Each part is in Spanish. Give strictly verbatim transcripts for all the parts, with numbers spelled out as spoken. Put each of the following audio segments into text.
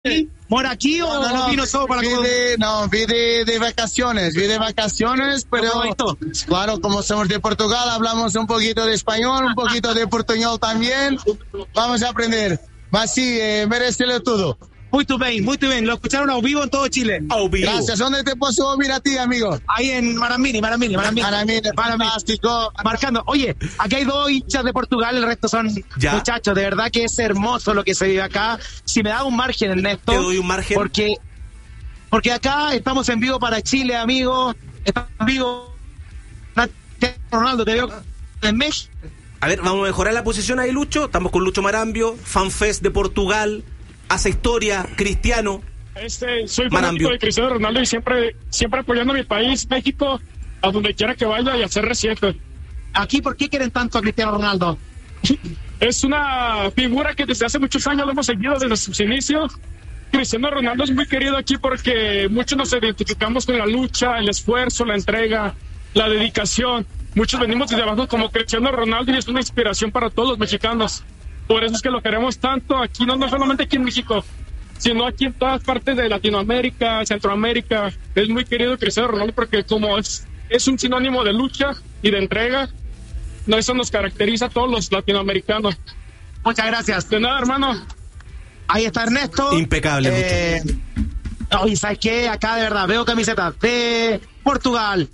aquí? ¿Mora aquí o no, no, vino solo para vi de, no, vi de, de vacaciones, vi de vacaciones, pero claro, como somos de Portugal, hablamos un poquito de español, un poquito de portuñol también. Vamos a aprender. Mas sí, eh, merecelo todo. Muy bien, muy bien. Lo escucharon a vivo en todo Chile. A vivo. Gracias. ¿Dónde te puedo oír a ti, amigo? Ahí en Marambini, Marambini, Marambini. Marambini, fantástico. Marcando. Oye, aquí hay dos hinchas de Portugal, el resto son ¿Ya? muchachos. De verdad que es hermoso lo que se vive acá. Si me da un margen, Ernesto. Te doy un margen. Porque, porque acá estamos en vivo para Chile, amigo. Estamos en vivo. Ronaldo, te veo en México. A ver, vamos a mejorar la posición ahí, Lucho. Estamos con Lucho Marambio, FanFest de Portugal. Hace historia, Cristiano. Este, soy fanático de Cristiano Ronaldo y siempre, siempre apoyando a mi país, México, a donde quiera que vaya y a ser reciente. Aquí, ¿por qué quieren tanto a Cristiano Ronaldo? Es una figura que desde hace muchos años lo hemos seguido desde sus inicios. Cristiano Ronaldo es muy querido aquí porque muchos nos identificamos con la lucha, el esfuerzo, la entrega, la dedicación. Muchos venimos desde abajo como Cristiano Ronaldo y es una inspiración para todos los mexicanos. Por eso es que lo queremos tanto aquí, no, no solamente aquí en México, sino aquí en todas partes de Latinoamérica, Centroamérica. Es muy querido Cristiano Ronaldo porque como es, es un sinónimo de lucha y de entrega, no, eso nos caracteriza a todos los latinoamericanos. Muchas gracias. De nada, hermano. Ahí está Ernesto. Impecable, eh, Oye, ¿sabes qué? Acá de verdad veo camisetas de Portugal,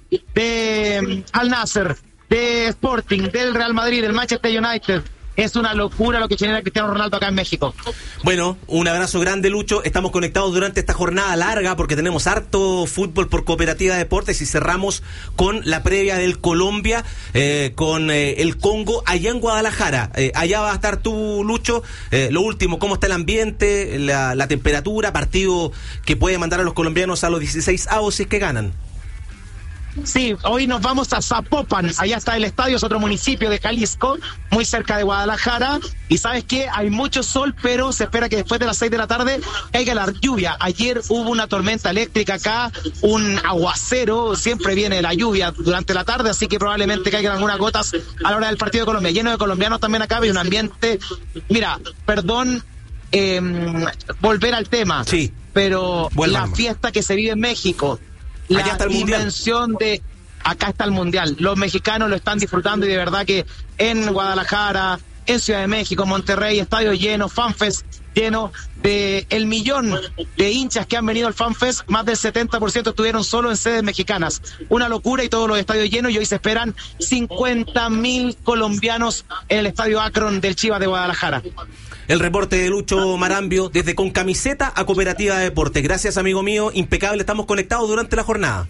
de Al Nassr, de Sporting, del Real Madrid, del Manchester United. Es una locura lo que genera Cristiano Ronaldo acá en México. Bueno, un abrazo grande, Lucho. Estamos conectados durante esta jornada larga porque tenemos harto fútbol por Cooperativa de Deportes y cerramos con la previa del Colombia, eh, con eh, el Congo allá en Guadalajara. Eh, allá va a estar tú, Lucho. Eh, lo último, ¿cómo está el ambiente, la, la temperatura? Partido que puede mandar a los colombianos a los dieciséis avos si es que ganan. Sí, hoy nos vamos a Zapopan, allá está el estadio, es otro municipio de Jalisco, muy cerca de Guadalajara, y ¿sabes qué? Hay mucho sol, pero se espera que después de las seis de la tarde caiga la lluvia. Ayer hubo una tormenta eléctrica acá, un aguacero, siempre viene la lluvia durante la tarde, así que probablemente caigan algunas gotas a la hora del partido de Colombia. Lleno de colombianos también acá, hay un ambiente, mira, perdón, eh, volver al tema, sí, pero vuelvan. La fiesta que se vive en México, la está el dimensión de acá está el mundial, los mexicanos lo están disfrutando y de verdad que en Guadalajara, en Ciudad de México, Monterrey, estadio lleno, FanFest lleno, de el millón de hinchas que han venido al FanFest, más del setenta por ciento estuvieron solo en sedes mexicanas, una locura y todos los estadios llenos y hoy se esperan cincuenta mil colombianos en el estadio Akron del Chivas de Guadalajara. El reporte de Lucho Marambio desde Con Camiseta a Cooperativa de Deportes. Gracias, amigo mío, impecable, estamos conectados durante la jornada.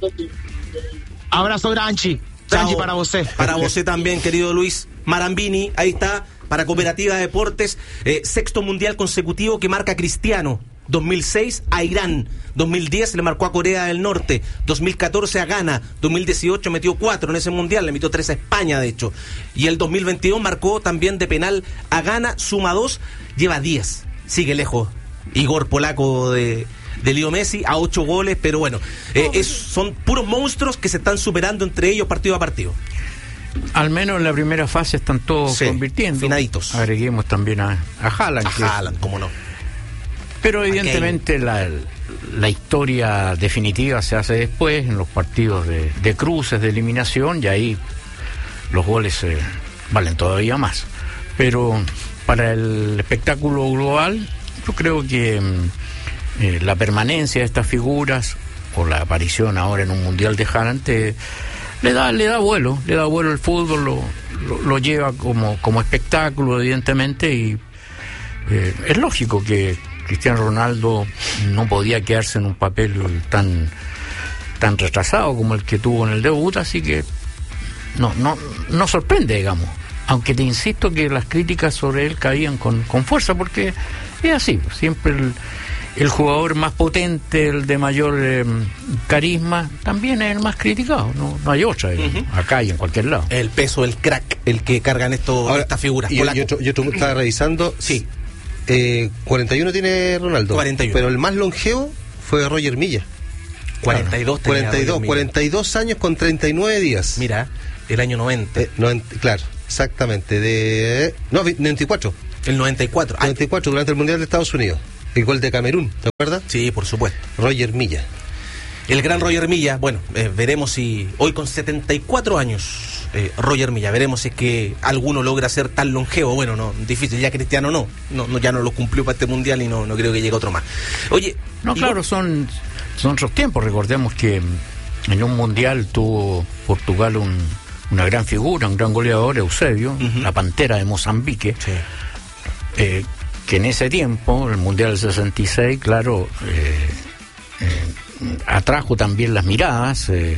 Abrazo, Granchi. Granchi para vos. Para vos también, querido Luis Marambini, ahí está, para Cooperativa de Deportes, eh, sexto mundial consecutivo que marca Cristiano. dos mil seis a Irán, dos mil diez le marcó a Corea del Norte, dos mil catorce a Ghana, dos mil dieciocho metió cuatro en ese mundial, le metió tres a España de hecho, y el dos mil veintidós marcó también de penal a Ghana, suma dos, lleva diez, sigue lejos Igor Polaco de, de Leo Messi a ocho goles, pero bueno, eh, es, son puros monstruos que se están superando entre ellos partido a partido. Al menos en la primera fase están todos sí, convirtiendo. Finaditos. Agreguemos también a, a Haaland. A Haaland, cómo no. Pero evidentemente okay. la, la historia definitiva se hace después, en los partidos de, de cruces, de eliminación, y ahí los goles eh, valen todavía más. Pero para el espectáculo global, yo creo que eh, la permanencia de estas figuras, o la aparición ahora en un Mundial de Haaland, te, le da le da vuelo, le da vuelo al fútbol, lo, lo, lo lleva como, como espectáculo, evidentemente, y eh, es lógico que Cristiano Ronaldo no podía quedarse en un papel tan tan retrasado como el que tuvo en el debut, así que no no no sorprende, digamos, aunque te insisto que las críticas sobre él caían con, con fuerza, porque es así, siempre el, el jugador más potente, el de mayor eh, carisma, también es el más criticado, no, no hay otra, eh, uh-huh. acá y en cualquier lado. El peso, el crack, el que cargan esto, ahora, estas figuras. Y, y otro, y otro estaba revisando, sí. Eh, cuarenta y uno tiene Ronaldo, cuarenta y uno. Pero el más longevo fue Roger Milla. cuarenta y dos, claro, cuarenta y dos, cuarenta y dos años con treinta y nueve días. Mira, el año noventa. Eh, noventa, claro, exactamente. De no, noventa y cuatro. El noventa y cuatro. noventa y cuatro, durante el Mundial de Estados Unidos. El gol de Camerún, ¿te acuerdas? Sí, por supuesto. Roger Milla. El gran Roger Milla, bueno, eh, veremos si hoy con setenta y cuatro años, eh, Roger Milla, veremos si es que alguno logra ser tan longevo. Bueno, no, difícil, ya Cristiano no, no, no ya no lo cumplió para este mundial y no, no creo que llegue otro más. Oye, no, claro, vos... son, son otros tiempos. Recordemos que en un mundial tuvo Portugal un, una gran figura, un gran goleador, Eusebio, uh-huh. la Pantera de Mozambique, sí. eh, que en ese tiempo, el mundial del sesenta y seis, claro, eh, eh, atrajo también las miradas, eh,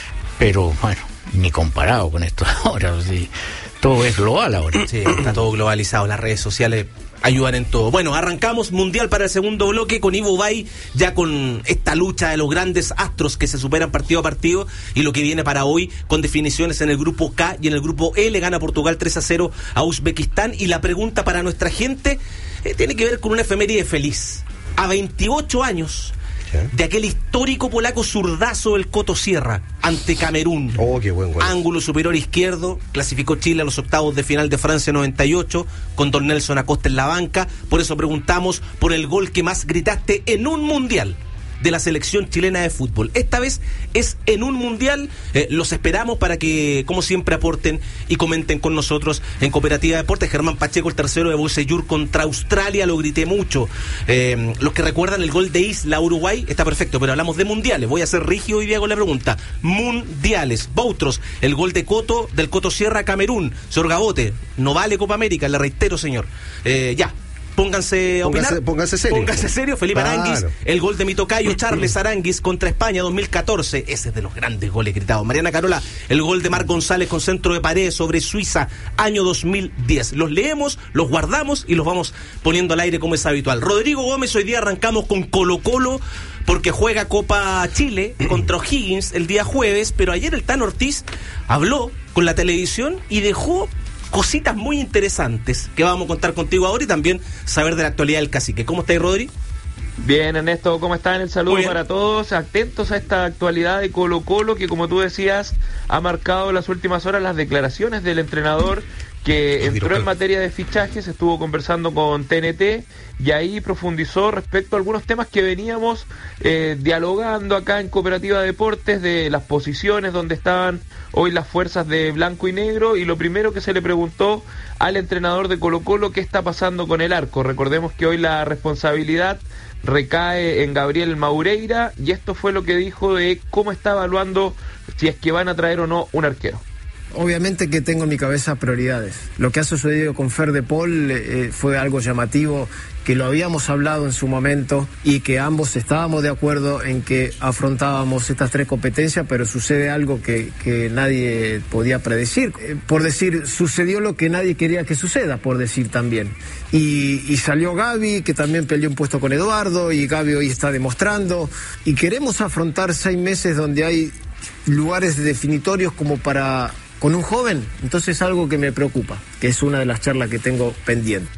pero bueno, ni comparado con esto ahora, sí, todo es global ahora. Sí, está todo globalizado, las redes sociales ayudan en todo. Bueno, arrancamos Mundial para el segundo bloque con Ivo Bay, ya con esta lucha de los grandes astros que se superan partido a partido, y lo que viene para hoy con definiciones en el grupo K y en el grupo L. Gana Portugal tres a cero a Uzbekistán, y la pregunta para nuestra gente eh, tiene que ver con una efeméride feliz. A veintiocho años de aquel histórico polaco zurdazo del Coto Sierra ante Camerún. Oh, qué buen gol. Ángulo superior izquierdo, clasificó Chile a los octavos de final de Francia noventa y ocho, con Don Nelson Acosta en la banca. Por eso preguntamos por el gol que más gritaste en un mundial de la selección chilena de fútbol. Esta vez es en un mundial. Eh, los esperamos para que, como siempre, aporten y comenten con nosotros en Cooperativa Deportes. Germán Pacheco, el tercero de Bocellur contra Australia, lo grité mucho. Eh, los que recuerdan el gol de Isla Uruguay, está perfecto, pero hablamos de mundiales. Voy a ser rígido hoy día con la pregunta. Mundiales. Boutros, el gol de Coto, del Coto Sierra Camerún. Señor Gabote, no vale Copa América, le reitero, señor. Eh, ya. Pónganse a opinar. Pónganse, pónganse serio. Pónganse serio. Felipe claro. Aranguis, el gol de mi tocayo Charles Aranguis contra España dos mil catorce. Ese es de los grandes goles gritados. Mariana Carola, el gol de Marc González con centro de pared sobre Suiza, año dos mil diez. Los leemos, los guardamos y los vamos poniendo al aire como es habitual. Rodrigo Gómez, hoy día arrancamos con Colo Colo porque juega Copa Chile contra O'Higgins el día jueves, pero ayer el Tano Ortiz habló con la televisión y dejó cositas muy interesantes que vamos a contar contigo ahora y también saber de la actualidad del Cacique. ¿Cómo estáis, Rodri? Bien, Ernesto, ¿cómo están? El saludo para todos, atentos a esta actualidad de Colo Colo que, como tú decías, ha marcado las últimas horas las declaraciones del entrenador que entró en materia de fichajes, estuvo conversando con T N T y ahí profundizó respecto a algunos temas que veníamos eh, dialogando acá en Cooperativa Deportes, de las posiciones donde estaban hoy las fuerzas de blanco y negro, y lo primero que se le preguntó al entrenador de Colo Colo, ¿qué está pasando con el arco? Recordemos que hoy la responsabilidad recae en Gabriel Maureira, y esto fue lo que dijo de cómo está evaluando si es que van a traer o no un arquero. Obviamente que tengo en mi cabeza prioridades. Lo que ha sucedido con Fer de Paul eh, fue algo llamativo, que lo habíamos hablado en su momento y que ambos estábamos de acuerdo en que afrontábamos estas tres competencias, pero sucede algo que, que nadie podía predecir. Eh, por decir, sucedió lo que nadie quería que suceda, por decir también. Y, y salió Gaby, que también peleó un puesto con Eduardo, y Gaby hoy está demostrando. Y queremos afrontar seis meses donde hay lugares definitorios como para... con un joven, entonces es algo que me preocupa, que es una de las charlas que tengo pendiente.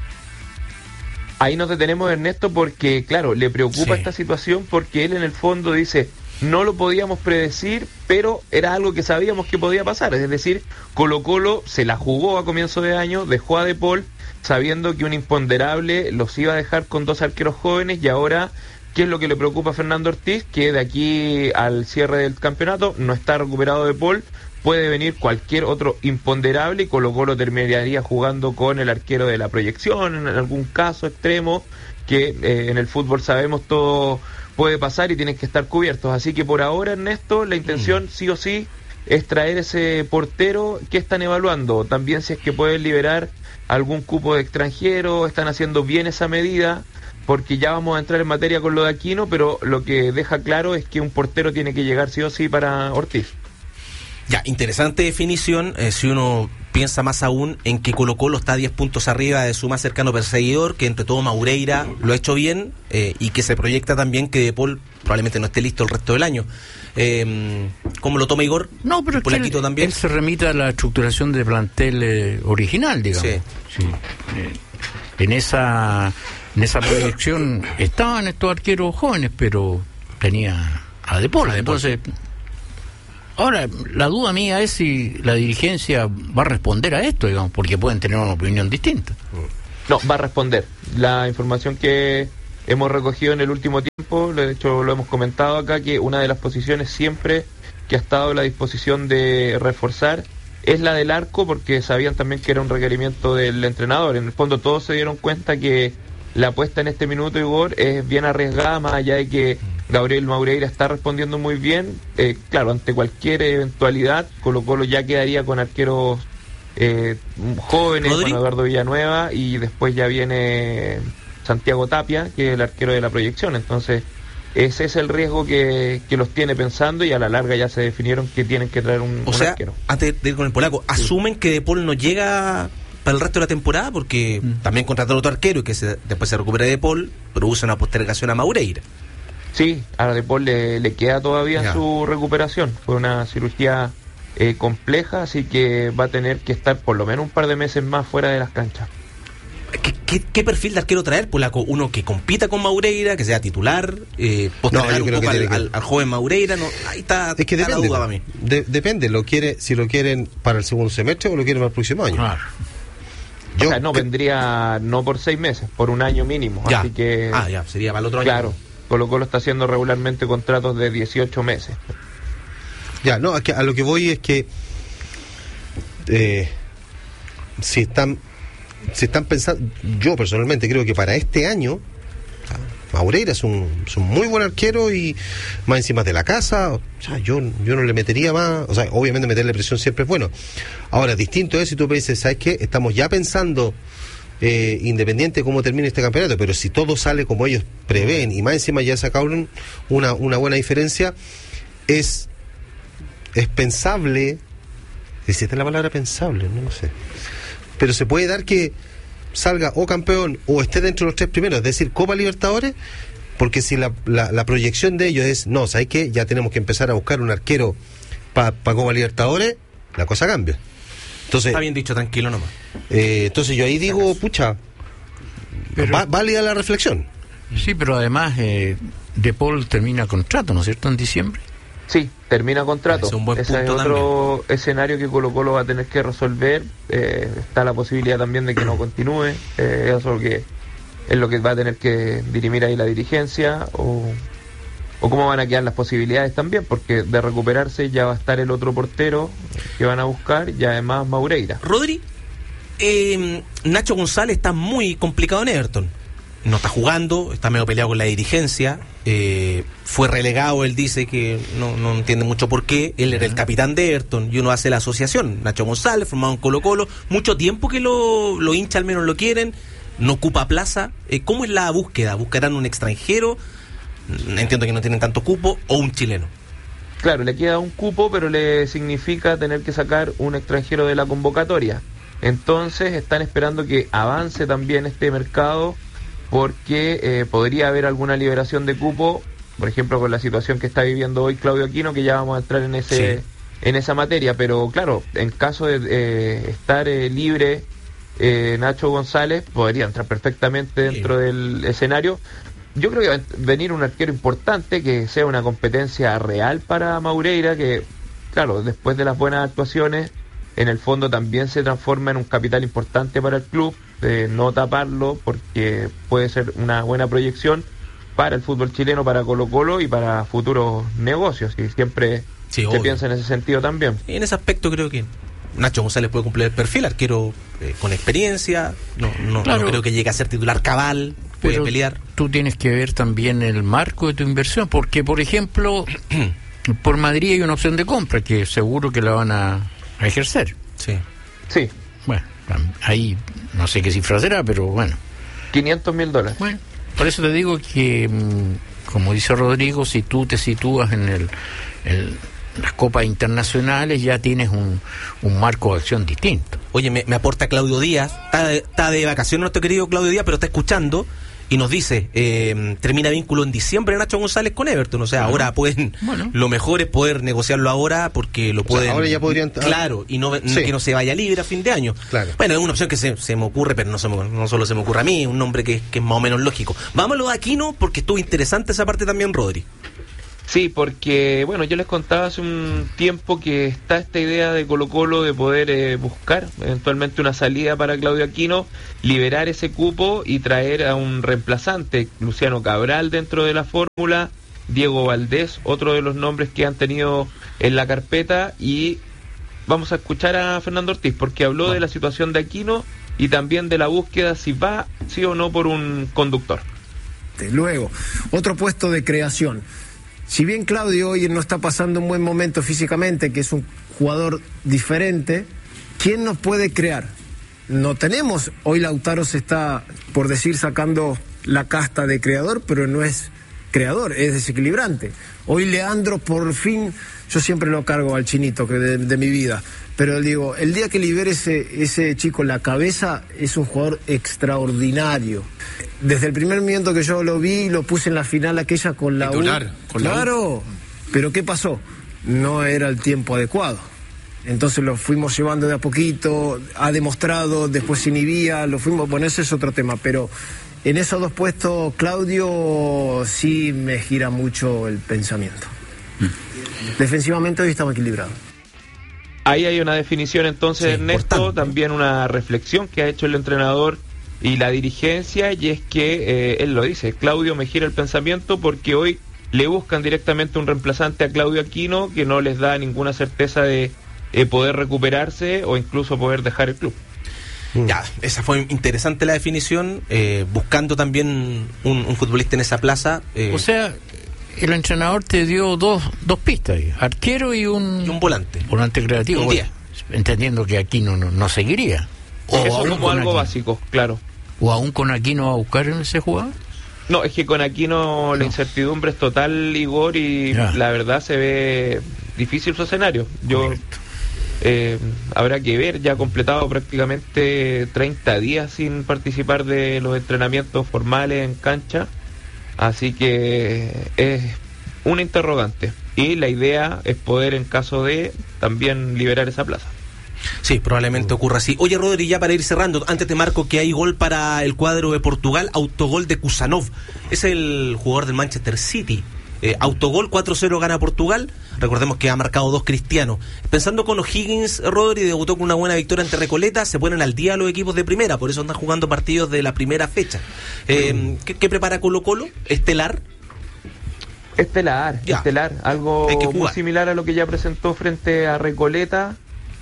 Ahí nos detenemos, Ernesto, porque claro, le preocupa sí. esta situación, porque él en el fondo dice, no lo podíamos predecir, pero era algo que sabíamos que podía pasar, es decir, Colo Colo se la jugó a comienzo de año, dejó a De Paul, sabiendo que un imponderable los iba a dejar con dos arqueros jóvenes, y ahora... ¿qué es lo que le preocupa a Fernando Ortiz? Que de aquí al cierre del campeonato no está recuperado De Paul, puede venir cualquier otro imponderable y Colo Colo terminaría jugando con el arquero de la proyección, en algún caso extremo, que eh, en el fútbol sabemos todo puede pasar y tienen que estar cubiertos. Así que por ahora, Ernesto, la intención mm. sí o sí es traer ese portero. Que están evaluando también si es que pueden liberar algún cupo de extranjero, están haciendo bien esa medida, porque ya vamos a entrar en materia con lo de Aquino, pero lo que deja claro es que un portero tiene que llegar sí o sí para Ortiz. Ya, interesante definición, eh, si uno piensa más aún en que Colo Colo está diez puntos arriba de su más cercano perseguidor, que entre todo Maureira lo ha hecho bien, eh, y que se proyecta también que De Paul probablemente no esté listo el resto del año. Eh, ¿Cómo lo toma Igor? No, pero es que él, también. él se remite a la estructuración de plantel eh, original, digamos. Sí. Sí. Eh, en esa... En esa proyección estaban estos arqueros jóvenes, pero tenía a De Paul. Entonces, ahora, la duda mía es si la dirigencia va a responder a esto, digamos, porque pueden tener una opinión distinta. No, va a responder. La información que hemos recogido en el último tiempo, de hecho lo hemos comentado acá, que una de las posiciones siempre que ha estado a la disposición de reforzar es la del arco, porque sabían también que era un requerimiento del entrenador. En el fondo todos se dieron cuenta que la apuesta en este minuto, Igor, es bien arriesgada, más allá de que Gabriel Maureira está respondiendo muy bien. Eh, claro, ante cualquier eventualidad, Colo Colo ya quedaría con arqueros eh, jóvenes, ¿Rodri? Con Eduardo Villanueva, y después ya viene Santiago Tapia, que es el arquero de la proyección. Entonces ese es el riesgo que, que los tiene pensando, y a la larga ya se definieron que tienen que traer un, o un sea, arquero. Antes de ir con el polaco, sí. ¿Asumen que De Paul no llega para el resto de la temporada? Porque mm. también contrataron otro arquero y que se, después se recupera De Paul, produce una postergación a Maureira. Sí, a De Paul le, le queda todavía ya. su recuperación. Fue una cirugía eh, compleja, así que va a tener que estar por lo menos un par de meses más fuera de las canchas. ¿Qué, qué, qué perfil de arquero traer, polaco? Uno que compita con Maureira, que sea titular, eh, postergar no, un poco al, que... al, al joven Maureira. No, ahí está, es que está depende, la duda para mí. De, depende, lo quiere, si lo quieren para el segundo semestre o lo quieren para el próximo año. Claro. Yo, o sea, no, que... vendría no por seis meses, por un año mínimo. Ya. Así que, ah, ya, sería para el otro año. Claro, Colo Colo está haciendo regularmente contratos de dieciocho meses. Ya, no, a, que, a lo que voy es que eh, si están si están pensando, yo personalmente creo que para este año Maureira es un, es un muy buen arquero, y más encima de la casa, o sea, yo, yo no le metería más, o sea, obviamente meterle presión siempre es bueno. Ahora, distinto es si tú me dices, ¿sabes qué? Estamos ya pensando, eh, independiente de cómo termine este campeonato, pero si todo sale como ellos prevén, y más encima ya sacaron una, una buena diferencia, es, es pensable, es esta es la palabra pensable, no lo sé, pero se puede dar que salga o campeón o esté dentro de los tres primeros, es decir, Copa Libertadores, porque si la, la, la proyección de ellos es, no, ¿sabes qué? Ya tenemos que empezar a buscar un arquero para pa Copa Libertadores, la cosa cambia. Entonces, está bien dicho, tranquilo nomás. Eh, entonces yo ahí digo, pucha, pero, va, válida la reflexión. Sí, pero además eh, De Paul termina contrato, ¿no es cierto?, en diciembre. Sí, termina contrato. Es un buen Ese es otro también. escenario que Colo Colo va a tener que resolver. Eh, está la posibilidad también de que no continúe. Eh, eso que es lo que va a tener que dirimir ahí la dirigencia, o, o cómo van a quedar las posibilidades también, porque de recuperarse ya va a estar el otro portero que van a buscar, y además Maureira. Rodri, eh, Nacho González está muy complicado en Everton. No está jugando, está medio peleado con la dirigencia, eh, fue relegado, él dice que no, no entiende mucho por qué, él era el capitán de Everton, y uno hace la asociación, Nacho González, formado en Colo Colo, mucho tiempo que lo, lo hincha, al menos lo quieren, no ocupa plaza. eh, ¿Cómo es la búsqueda? ¿Buscarán un extranjero? Entiendo que no tienen tanto cupo, o un chileno. Claro, le queda un cupo, pero le significa tener que sacar un extranjero de la convocatoria. Entonces están esperando que avance también este mercado, porque eh, podría haber alguna liberación de cupo, por ejemplo con la situación que está viviendo hoy Claudio Aquino, que ya vamos a entrar en ese sí. en esa materia. Pero claro, en caso de eh, estar eh, libre eh, Nacho González, podría entrar perfectamente dentro sí. del escenario. Yo creo que va a venir un arquero importante, que sea una competencia real para Maureira, que claro, después de las buenas actuaciones, en el fondo también se transforma en un capital importante para el club. Eh, no taparlo, porque puede ser una buena proyección para el fútbol chileno, para Colo Colo y para futuros negocios, y siempre sí, se obvio. piensa en ese sentido también. Y en ese aspecto creo que Nacho González puede cumplir el perfil, arquero eh, con experiencia, no, no, claro. no creo que llegue a ser titular cabal, puede Pero pelear. Tú tienes que ver también el marco de tu inversión, porque por ejemplo por Madrid hay una opción de compra que seguro que la van a, a ejercer. Sí. Sí. Bueno, ahí no sé qué cifra será, pero bueno. quinientos mil dólares. Bueno, por eso te digo que, como dice Rodrigo, si tú te sitúas en el, el las copas internacionales, ya tienes un, un marco de acción distinto. Oye, me, me aporta Claudio Díaz, está de, está de vacaciones nuestro querido Claudio Díaz, pero está escuchando y nos dice, eh, termina vínculo en diciembre Nacho González con Everton, o sea, bueno, ahora pueden, bueno. lo mejor es poder negociarlo ahora, porque lo pueden... O sea, ahora ya podrían... Claro, y no, sí. no que no se vaya libre a fin de año. Claro. Bueno, es una opción que se, se me ocurre, pero no, se me, no solo se me ocurre a mí, un nombre que, que es más o menos lógico. Vámonos de Aquino, porque estuvo interesante esa parte también, Rodri. Sí, porque, bueno, yo les contaba hace un tiempo que está esta idea de Colo-Colo de poder eh, buscar eventualmente una salida para Claudio Aquino, liberar ese cupo y traer a un reemplazante, Luciano Cabral dentro de la fórmula, Diego Valdés, otro de los nombres que han tenido en la carpeta, y vamos a escuchar a Fernando Ortiz, porque habló no. de la situación de Aquino y también de la búsqueda si va, sí o no, por un conductor. Luego, otro puesto de creación. Si bien Claudio hoy no está pasando un buen momento físicamente, que es un jugador diferente, ¿quién nos puede crear? No tenemos, hoy Lautaro se está, por decir, sacando la casta de creador, pero no es creador, es desequilibrante. Hoy Leandro, por fin, yo siempre lo cargo al chinito que de, de mi vida, pero digo, el día que libere ese, ese chico la cabeza, es un jugador extraordinario. Desde el primer momento que yo lo vi, lo puse en la final aquella con la Titular, U. con Claro, la U. Pero ¿qué pasó? No era el tiempo adecuado. Entonces lo fuimos llevando de a poquito, ha demostrado, después se inhibía, lo fuimos, bueno, ese es otro tema, pero en esos dos puestos, Claudio sí me gira mucho el pensamiento. Mm. Defensivamente hoy estamos equilibrados. Ahí hay una definición entonces, sí, Ernesto, importante. También una reflexión que ha hecho el entrenador y la dirigencia, y es que, eh, él lo dice, Claudio me gira el pensamiento porque hoy le buscan directamente un reemplazante a Claudio Aquino que no les da ninguna certeza de eh, poder recuperarse o incluso poder dejar el club. Ya, esa fue interesante la definición, eh, buscando también un, un futbolista en esa plaza. Eh, o sea, el entrenador te dio dos, dos pistas, ahí, arquero y un, y un volante. Volante creativo, un bueno, entendiendo que Aquino no, no seguiría. O eso como algo Aquino. Básico, claro. ¿O aún con Aquino va a buscar en ese jugador? No, es que con Aquino no. La incertidumbre es total, Igor, y ya. La verdad se ve difícil su escenario. Yo eh, habrá que ver, ya ha completado prácticamente treinta días sin participar de los entrenamientos formales en cancha, así que es una interrogante. Y la idea es poder, en caso de, también liberar esa plaza. Sí, probablemente ocurra así. Oye, Rodri, ya para ir cerrando, antes te marco que hay gol para el cuadro de Portugal, autogol de Kusanov, es el jugador del Manchester City. Eh, autogol, cuatro cero gana Portugal. Recordemos que ha marcado dos Cristiano. Pensando con O'Higgins, Rodri debutó con una buena victoria ante Recoleta. Se ponen al día los equipos de primera, por eso andan jugando partidos de la primera fecha. Eh, ¿qué, ¿Qué prepara Colo Colo? ¿Estelar? Estelar, ya. Estelar, algo muy similar a lo que ya presentó frente a Recoleta.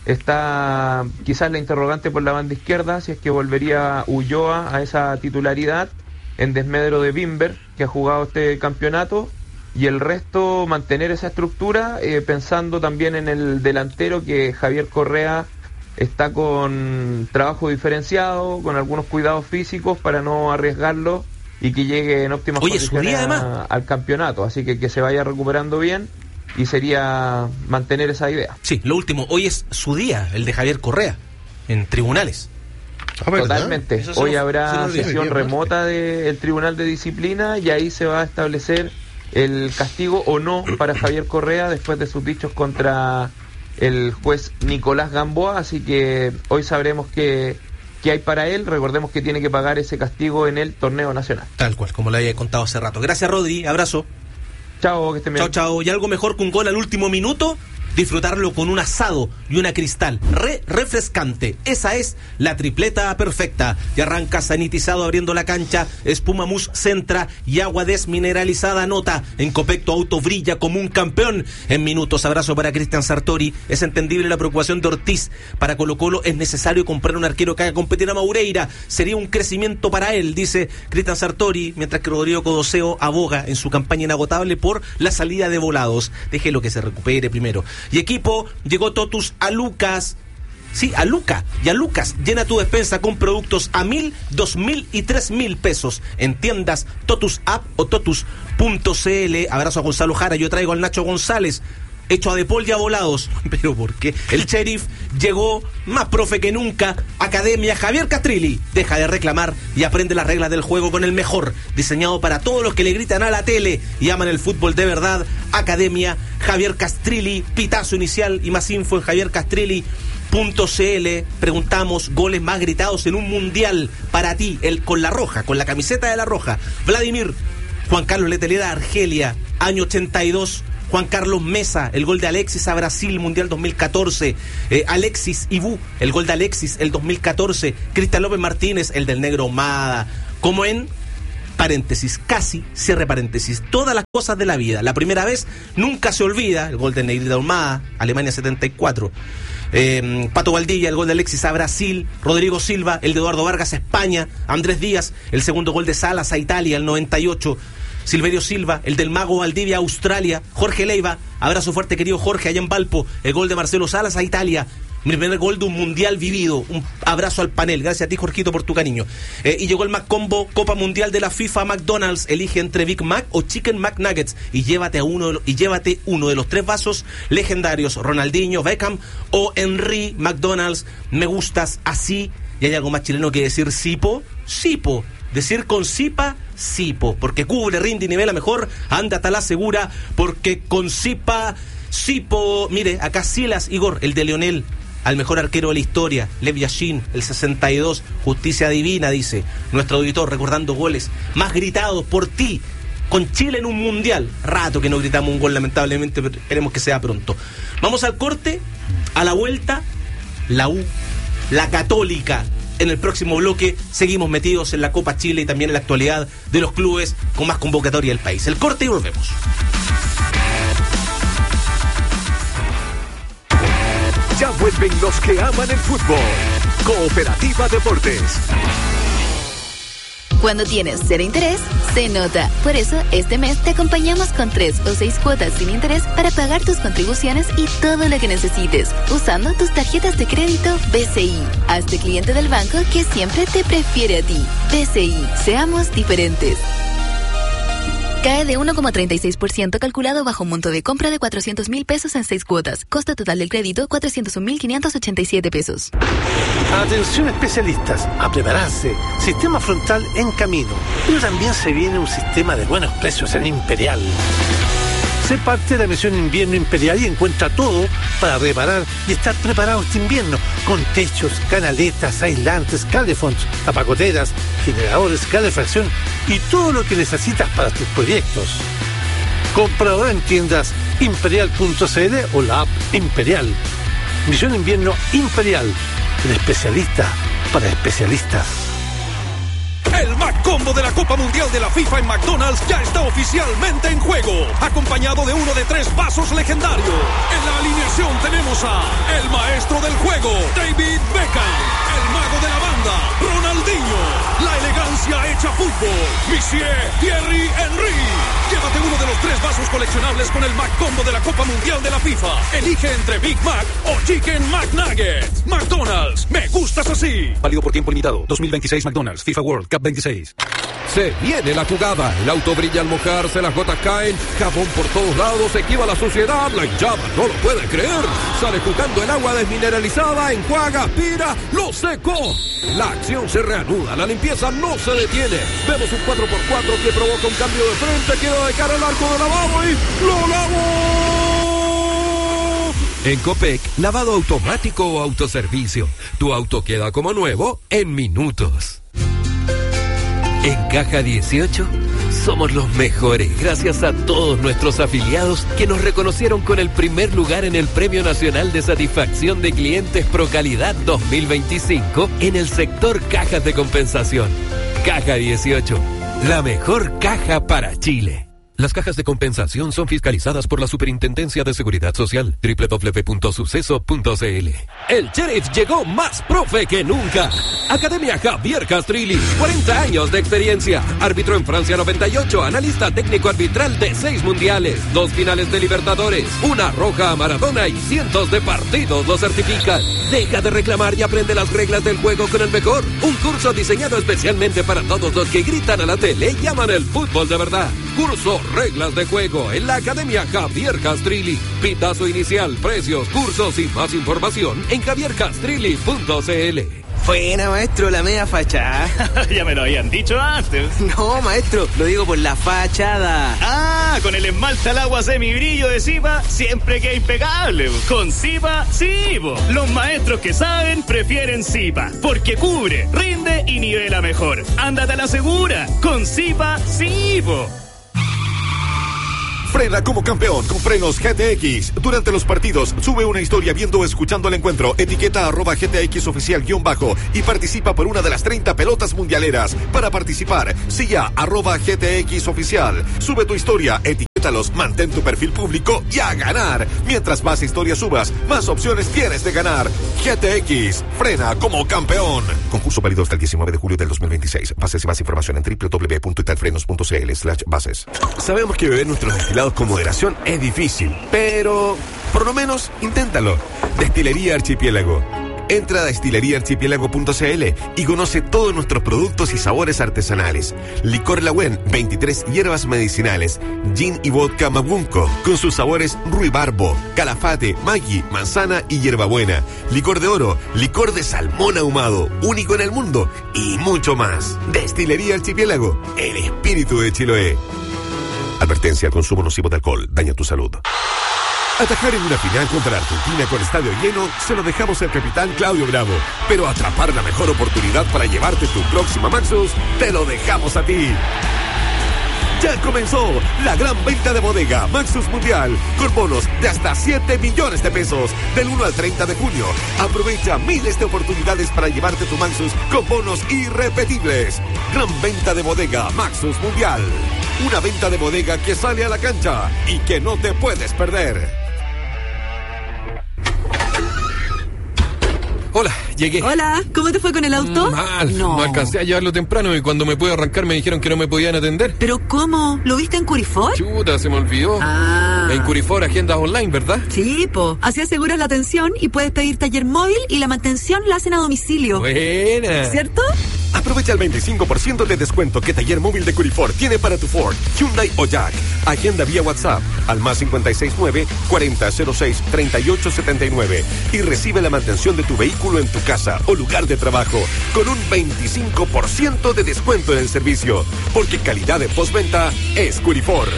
Está quizás la interrogante por la banda izquierda, si es que volvería Ulloa a esa titularidad en desmedro de Bimber, que ha jugado este campeonato, y el resto mantener esa estructura, eh, pensando también en el delantero, que Javier Correa está con trabajo diferenciado, con algunos cuidados físicos para no arriesgarlo y que llegue en óptimas Oye, condiciones a, al campeonato, así que que se vaya recuperando bien. Y sería mantener esa idea. Sí, lo último, hoy es su día, el de Javier Correa, en tribunales. Ah, totalmente. Hoy lo, habrá sesión remota del Tribunal de Disciplina y ahí se va a establecer el castigo o no para Javier Correa después de sus dichos contra el juez Nicolás Gamboa. Así que hoy sabremos qué, qué hay para él. Recordemos que tiene que pagar ese castigo en el torneo nacional. Tal cual, como le había contado hace rato. Gracias, Rodri. Abrazo. Chao, que estén bien. Chao, chao. Y algo mejor que un gol al último minuto, disfrutarlo con un asado y una Cristal. Re refrescante. Esa es la tripleta perfecta. Y arranca sanitizado abriendo la cancha. Espuma Mus Centra y agua desmineralizada nota. En Copecto Auto brilla como un campeón. En minutos, abrazo para Cristian Sartori. Es entendible la preocupación de Ortiz. Para Colo Colo es necesario comprar un arquero que haga competir a Maureira. Sería un crecimiento para él, dice Cristian Sartori, mientras que Rodrigo Codoseo aboga en su campaña inagotable por la salida de Volados. Déjelo que se recupere primero. Y equipo, llegó Totus a Lucas. Sí, a Luca y a Lucas. Llena tu despensa con productos a mil, dos mil y tres mil pesos en tiendas Totus App o totus punto cl. Abrazo a Gonzalo Jara. Yo traigo al Nacho González, hecho a De Paul y a Volados. Pero ¿por qué? El sheriff llegó más profe que nunca. Academia Javier Castrilli. Deja de reclamar y aprende las reglas del juego con el mejor. Diseñado para todos los que le gritan a la tele y aman el fútbol de verdad. Academia Javier Castrilli. Pitazo inicial y más info en javier castrilli punto cl. Preguntamos goles más gritados en un mundial para ti, el con la roja, con la camiseta de la roja. Vladimir Juan Carlos Letelier a Argelia, año ochenta y dos. Juan Carlos Mesa, el gol de Alexis a Brasil, Mundial dos mil catorce. Eh, Alexis Ibú, el gol de Alexis, el dos mil catorce. Cristian López Martínez, el del negro Humada. Como en, paréntesis, casi, cierre paréntesis, todas las cosas de la vida. La primera vez nunca se olvida, el gol de Negrita Humada, Alemania setenta y cuatro. Eh, Pato Valdivia, el gol de Alexis a Brasil. Rodrigo Silva, el de Eduardo Vargas a España. Andrés Díaz, el segundo gol de Salas a Italia, el noventa y ocho. Silverio Silva, el del Mago Valdivia a Australia. Jorge Leiva, abrazo fuerte querido Jorge, allá en Valpo. El gol de Marcelo Salas a Italia. Mi primer gol de un mundial vivido. Un abrazo al panel. Gracias a ti, Jorgito, por tu cariño. Eh, y llegó el McCombo Copa Mundial de la FIFA. McDonald's elige entre Big Mac o Chicken McNuggets y llévate a uno y llévate uno de los tres vasos legendarios: Ronaldinho, Beckham o Henry. McDonald's, me gustas así. Y hay algo más chileno que decir Sipo, Sipo. Decir con Sipa, Sipo, porque cubre, rinde y nivela mejor. Anda hasta la segura, porque con Sipa, Sipo. Mire, acá Silas Igor, el de Leonel, al mejor arquero de la historia. Lev Yashin, el sesenta y dos, justicia divina, dice nuestro auditor, recordando goles más gritados por ti con Chile en un mundial. Rato que no gritamos un gol, lamentablemente, pero esperemos que sea pronto. Vamos al corte, a la vuelta, la U, la Católica. En el próximo bloque seguimos metidos en la Copa Chile y también en la actualidad de los clubes con más convocatoria del país. El corte y volvemos. Ya vuelven los que aman el fútbol. Cooperativa Deportes. Cuando tienes cero interés, se nota. Por eso, este mes te acompañamos con tres o seis cuotas sin interés para pagar tus contribuciones y todo lo que necesites, usando tus tarjetas de crédito B C I. Hazte cliente del banco que siempre te prefiere a ti. B C I, seamos diferentes. Cae de uno coma treinta y seis por ciento calculado bajo un monto de compra de cuatrocientos mil pesos en seis cuotas. Costo total del crédito, cuatrocientos un mil quinientos ochenta y siete pesos. Atención especialistas, a prepararse. Sistema frontal en camino. Pero también se viene un sistema de buenos precios en Imperial. Sé parte de la misión Invierno Imperial y encuentra todo para reparar y estar preparado este invierno, con techos, canaletas, aislantes, calefonds, tapacoteras, generadores, calefacción y todo lo que necesitas para tus proyectos. Comprador en tiendas imperial punto c l o la app Imperial. Misión Invierno Imperial, el especialista para especialistas. El McCombo de la Copa Mundial de la FIFA en McDonald's ya está oficialmente en juego, acompañado de uno de tres vasos legendarios. En la alineación tenemos a el maestro del juego, David Beckham, el mago de la banda, Ronaldinho, la elegancia hecha fútbol, Monsieur Thierry Henry. Llévate uno de los tres vasos coleccionables con el McCombo de la Copa Mundial de la FIFA. Elige entre Big Mac o Chicken McNuggets. McDonald's, me gustas así. Válido por tiempo limitado. dos mil veintiséis McDonald's, FIFA World Cup veintiséis. Se viene la jugada, el auto brilla al mojarse, las gotas caen, jabón por todos lados, se esquiva la suciedad, la hinchada no lo puede creer, sale jugando el agua desmineralizada, enjuaga, aspira, lo secó. La acción se reanuda, la limpieza no se detiene, vemos un cuatro por cuatro que provoca un cambio de frente, queda de cara al arco de lavado y ¡lo lavó! En Copec, lavado automático o autoservicio, tu auto queda como nuevo en minutos. En Caja dieciocho somos los mejores gracias a todos nuestros afiliados que nos reconocieron con el primer lugar en el Premio Nacional de Satisfacción de Clientes Pro Calidad dos mil veinticinco en el sector cajas de compensación. Caja dieciocho, la mejor caja para Chile. Las cajas de compensación son fiscalizadas por la Superintendencia de Seguridad Social. doble u doble u doble u punto suceso punto c l. El Sheriff llegó más profe que nunca. Academia Javier Castrilli, cuarenta años de experiencia. Árbitro en Francia noventa y ocho, analista técnico arbitral de seis mundiales, dos finales de Libertadores, una roja a Maradona y cientos de partidos lo certifican. Deja de reclamar y aprende las reglas del juego con el mejor. Un curso diseñado especialmente para todos los que gritan a la tele y aman el fútbol de verdad. Curso Reglas de Juego en la Academia Javier Castrilli. Pitazo inicial, precios, cursos y más información en javier castrilli punto c l. Buena, maestro, la media fachada. Ya me lo habían dicho antes. No, maestro, lo digo por la fachada. Ah, con el esmalte al agua semibrillo de Sipa, siempre queda impecable. Con Sipa, sí, po. Los maestros que saben prefieren Sipa, porque cubre, rinde y nivela mejor. Ándate a la segura. Con Sipa, sí, po. Frena como campeón con frenos G T X. Durante los partidos, sube una historia viendo o escuchando el encuentro, etiqueta arroba G T X oficial guión bajo y participa por una de las treinta pelotas mundialeras. Para participar, sigue a arroba G T X oficial. Sube tu historia, etiquétalos, mantén tu perfil público y a ganar. Mientras más historias subas, más opciones tienes de ganar. G T X, frena como campeón. Concurso válido hasta el diecinueve de julio del dos mil veintiséis. Bases y más información en w w w punto italfrenos punto c l slash bases. Sabemos que beber nuestros destilados con moderación es difícil, pero por lo menos inténtalo. Destilería Archipiélago. Entra a destilería archipiélago punto c l y conoce todos nuestros productos y sabores artesanales. Licor Lagüen, veintitrés hierbas medicinales. Gin y vodka Mabunco, con sus sabores ruibarbo, calafate, maggi, manzana y hierbabuena. Licor de oro, licor de salmón ahumado, único en el mundo, y mucho más. Destilería Archipiélago, el espíritu de Chiloé. Advertencia: el consumo nocivo de alcohol daña tu salud. Atajar en una final contra la Argentina con estadio lleno se lo dejamos al capitán Claudio Bravo. Pero atrapar la mejor oportunidad para llevarte tu próxima Maxus, te lo dejamos a ti. Ya comenzó la gran venta de bodega Maxus Mundial con bonos de hasta siete millones de pesos del uno al treinta de junio. Aprovecha miles de oportunidades para llevarte tu Maxus con bonos irrepetibles. Gran venta de bodega Maxus Mundial. Una venta de bodega que sale a la cancha y que no te puedes perder. Hola, llegué. Hola, ¿cómo te fue con el auto? Mal, no. no alcancé a llevarlo temprano y cuando me pude arrancar me dijeron que no me podían atender. ¿Pero cómo? ¿Lo viste en Curifor? Chuta, se me olvidó. Ah. En Curifor, agendas online, ¿verdad? Sí, po. Así aseguras la atención y puedes pedir taller móvil y la mantención la hacen a domicilio. Buena. ¿Cierto? Aprovecha el veinticinco por ciento de descuento que Taller Móvil de Curifor tiene para tu Ford, Hyundai o Jack. Agenda vía WhatsApp al más cinco seis nueve, cuarenta cero seis, treinta y ocho setenta y nueve y recibe la mantención de tu vehículo en tu casa o lugar de trabajo con un veinticinco por ciento de descuento en el servicio, porque calidad de postventa es Curifor.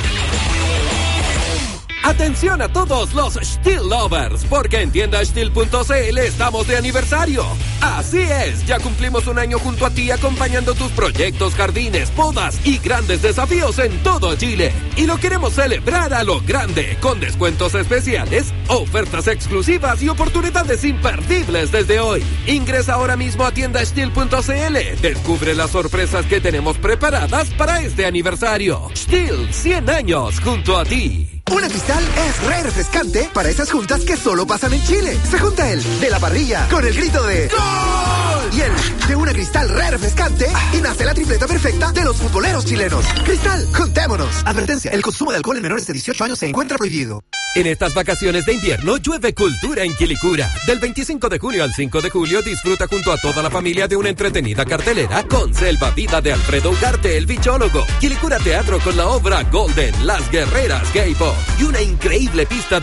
Atención a todos los Steel Lovers, porque en tienda steel punto c l estamos de aniversario. Así es, ya cumplimos un año junto a ti acompañando tus proyectos, jardines, podas y grandes desafíos en todo Chile. Y lo queremos celebrar a lo grande, con descuentos especiales, ofertas exclusivas y oportunidades imperdibles desde hoy. Ingresa ahora mismo a tienda steel punto c l. Descubre las sorpresas que tenemos preparadas para este aniversario. Steel, cien años junto a ti. Una Cristal es re refrescante para esas juntas que solo pasan en Chile. Se junta el de la parrilla con el grito de ¡Gol! Y el de una Cristal re refrescante y nace la tripleta perfecta de los futboleros chilenos. Cristal, juntémonos. Advertencia, el consumo de alcohol en menores de dieciocho años se encuentra prohibido. En estas vacaciones de invierno llueve cultura en Quilicura. Del veinticinco de junio al cinco de julio disfruta junto a toda la familia de una entretenida cartelera con Selva Vida de Alfredo Ugarte, el bichólogo, Quilicura Teatro con la obra Golden, Las Guerreras Gay Pop y una increíble pista de